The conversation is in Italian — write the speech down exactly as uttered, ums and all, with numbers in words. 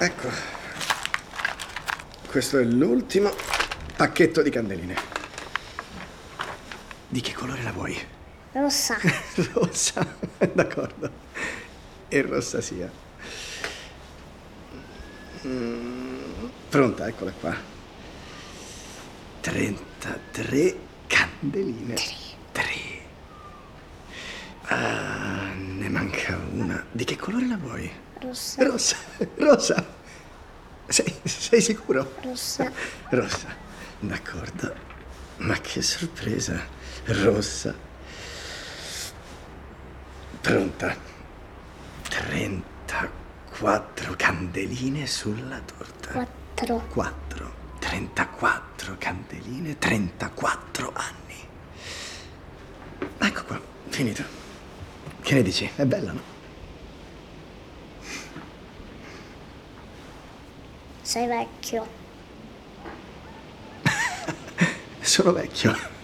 Ecco, questo è l'ultimo pacchetto di candeline. Di che colore la vuoi? Rossa. Rossa, d'accordo. E rossa sia. Mm, pronta, eccola qua. trentatré candeline. Tre. Tre. Ah, ne manca una. Di che colore la vuoi? Rossa. Rossa, rosa. Sei, sei sicuro? Rossa. Rossa, d'accordo. Ma che sorpresa. Rossa. Pronta. trentaquattro candeline sulla torta. Quattro. Quattro. trentaquattro candeline, trentaquattro anni. Ecco qua, finito. Che ne dici? È bella, no? Sei vecchio. Sono vecchio.